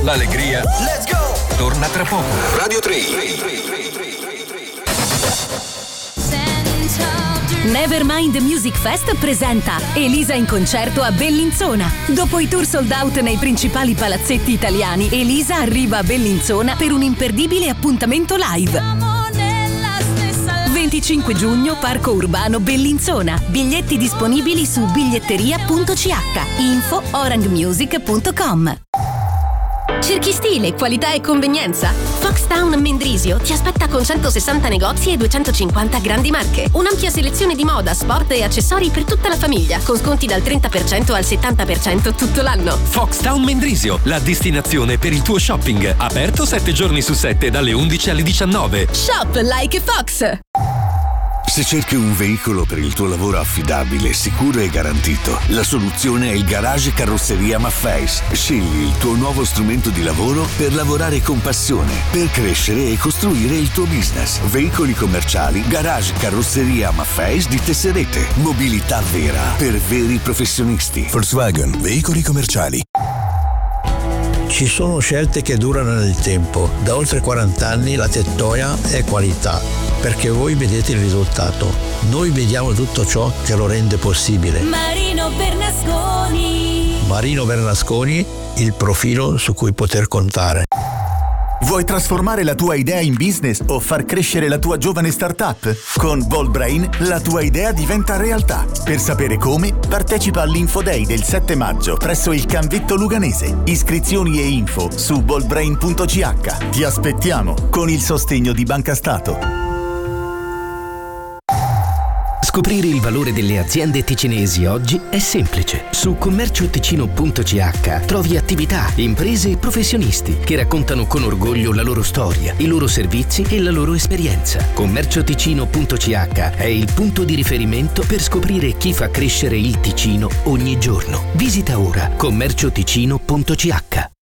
L'allegria. Let's go! Torna tra poco. Radio 3. Nevermind Music Fest presenta Elisa in concerto a Bellinzona. Dopo i tour sold out nei principali palazzetti italiani, Elisa arriva a Bellinzona per un imperdibile appuntamento live. 25 giugno, Parco Urbano Bellinzona. Biglietti disponibili su biglietteria.ch. Info orangmusic.com. Cerchi stile, qualità e convenienza? Foxtown Mendrisio ti aspetta con 160 negozi e 250 grandi marche. Un'ampia selezione di moda, sport e accessori per tutta la famiglia, con sconti dal 30% al 70% tutto l'anno. Foxtown Mendrisio, la destinazione per il tuo shopping. Aperto 7 giorni su 7 dalle 11 alle 19. Shop like Fox! Se cerchi un veicolo per il tuo lavoro affidabile, sicuro e garantito, la soluzione è il Garage Carrozzeria Maffeis. Scegli il tuo nuovo strumento di lavoro per lavorare con passione, per crescere e costruire il tuo business. Veicoli commerciali, Garage Carrozzeria Maffeis di Tesserete. Mobilità vera per veri professionisti. Volkswagen, veicoli commerciali. Ci sono scelte che durano nel tempo. Da oltre 40 anni la Tettoia è qualità, perché voi vedete il risultato. Noi vediamo tutto ciò che lo rende possibile. Marino Bernasconi. Marino Bernasconi, il profilo su cui poter contare. Vuoi trasformare la tua idea in business o far crescere la tua giovane startup? Con BoldBrain la tua idea diventa realtà. Per sapere come, partecipa all'Info Day del 7 maggio presso il Canvetto Luganese. Iscrizioni e info su boldbrain.ch. Ti aspettiamo con il sostegno di Banca Stato. Scoprire il valore delle aziende ticinesi oggi è semplice. Su commercioticino.ch trovi attività, imprese e professionisti che raccontano con orgoglio la loro storia, i loro servizi e la loro esperienza. Commercioticino.ch è il punto di riferimento per scoprire chi fa crescere il Ticino ogni giorno. Visita ora commercioticino.ch.